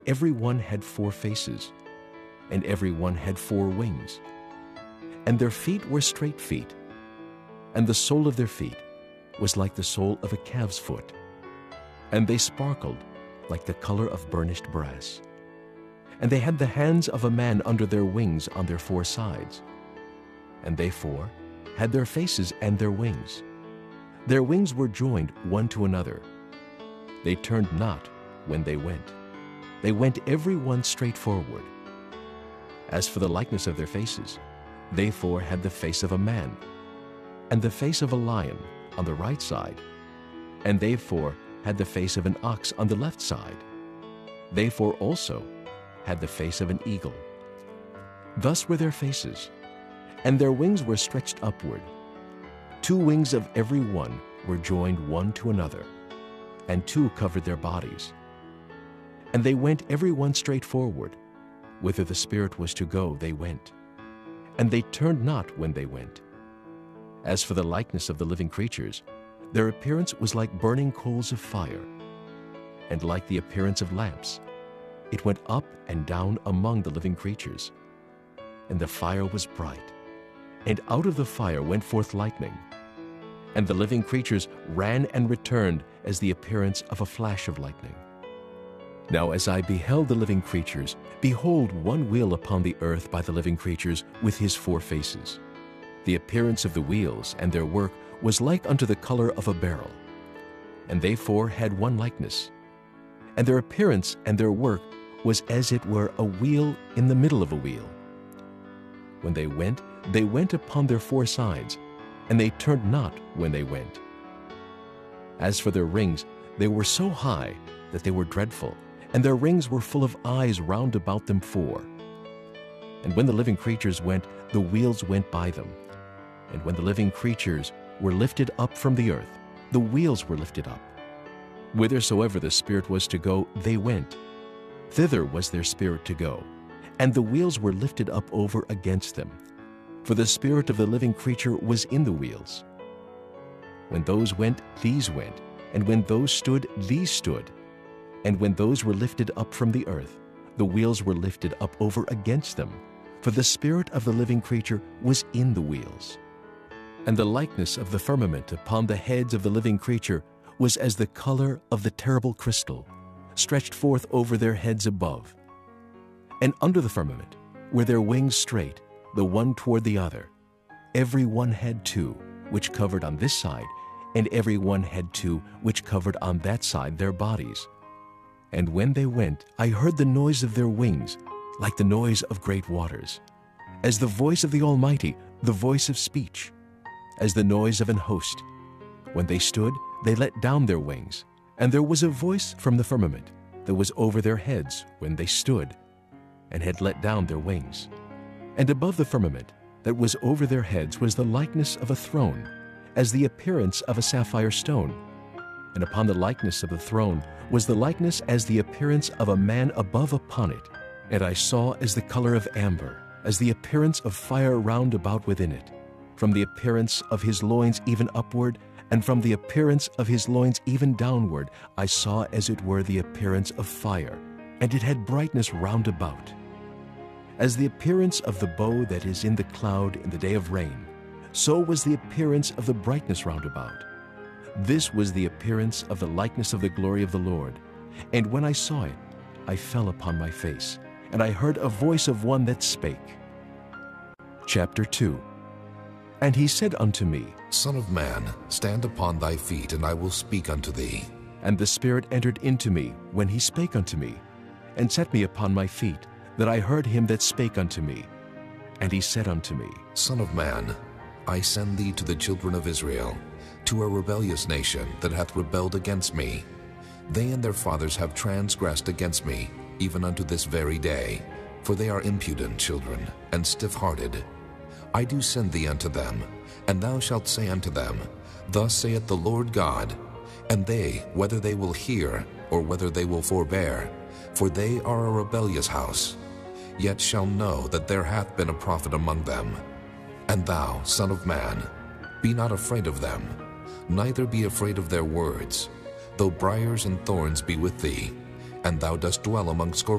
every one had 4 faces, and every one had 4 wings. And their feet were straight feet, and the sole of their feet was like the sole of a calf's foot, and they sparkled like the color of burnished brass. And they had the hands of a man under their wings on their 4 sides, and they 4 had their faces and their wings. Their wings were joined one to another. They turned not when they went. They went every one straight forward. As for the likeness of their faces, they 4 had the face of a man, and the face of a lion on the right side, and they 4 had the face of an ox on the left side. They 4 also had the face of an eagle. Thus were their faces, and their wings were stretched upward. 2 wings of every one were joined one to another, and 2 covered their bodies. And they went every one straight forward. Whither the Spirit was to go, they went. And they turned not when they went. As for the likeness of the living creatures, their appearance was like burning coals of fire, and like the appearance of lamps. It went up and down among the living creatures. And the fire was bright, and out of the fire went forth lightning. And the living creatures ran and returned as the appearance of a flash of lightning. Now as I beheld the living creatures, behold, one wheel upon the earth by the living creatures with his 4 faces. The appearance of the wheels and their work was like unto the color of a beryl. And they 4 had one likeness. And their appearance and their work was as it were a wheel in the middle of a wheel. When they went upon their 4 sides, and they turned not when they went. As for their rings, they were so high that they were dreadful, and their rings were full of eyes round about them 4. And when the living creatures went, the wheels went by them. And when the living creatures were lifted up from the earth, the wheels were lifted up. Whithersoever the Spirit was to go, they went. Thither was their spirit to go, and the wheels were lifted up over against them. For the spirit of the living creature was in the wheels. When those went, these went, and when those stood, these stood. And when those were lifted up from the earth, the wheels were lifted up over against them, for the spirit of the living creature was in the wheels. And the likeness of the firmament upon the heads of the living creature was as the color of the terrible crystal, stretched forth over their heads above. And under the firmament were their wings straight, the one toward the other. Every one had 2, which covered on this side, and every one had 2, which covered on that side their bodies. And when they went, I heard the noise of their wings, like the noise of great waters, as the voice of the Almighty, the voice of speech, as the noise of an host. When they stood, they let down their wings, and there was a voice from the firmament that was over their heads when they stood, and had let down their wings. And above the firmament that was over their heads was the likeness of a throne, as the appearance of a sapphire stone. And upon the likeness of the throne was the likeness as the appearance of a man above upon it. And I saw as the color of amber, as the appearance of fire round about within it. From the appearance of his loins even upward, and from the appearance of his loins even downward, I saw as it were the appearance of fire, and it had brightness round about. As the appearance of the bow that is in the cloud in the day of rain, so was the appearance of the brightness round about. This was the appearance of the likeness of the glory of the Lord. And when I saw it, I fell upon my face, and I heard a voice of one that spake. Chapter 2. And he said unto me, Son of man, stand upon thy feet, and I will speak unto thee. And the Spirit entered into me when he spake unto me, and set me upon my feet, that I heard him that spake unto me. And he said unto me, Son of man, I send thee to the children of Israel, to a rebellious nation that hath rebelled against me. They and their fathers have transgressed against me, even unto this very day, for they are impudent children, and stiff-hearted. I do send thee unto them, and thou shalt say unto them, Thus saith the Lord God. And they, whether they will hear, or whether they will forbear, for they are a rebellious house, yet shall know that there hath been a prophet among them. And thou, son of man, be not afraid of them, neither be afraid of their words, though briars and thorns be with thee, and thou dost dwell among scorpions.